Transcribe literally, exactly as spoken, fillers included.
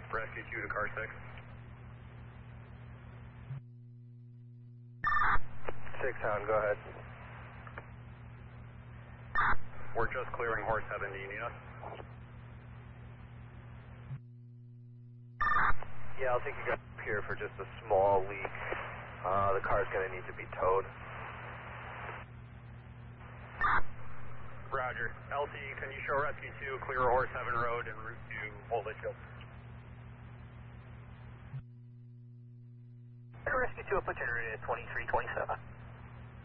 Rescue two to car six. Six Hound, go ahead. We're just clearing horse heaven. Do you need us? Yeah, I'll take you guys up here for just a small leak. Uh, the car's gonna need to be towed. Roger. L T, can you show Rescue two clear Horse Heaven Road and route to Old Litchfield? Rescue two, up to generator twenty-three twenty-seven.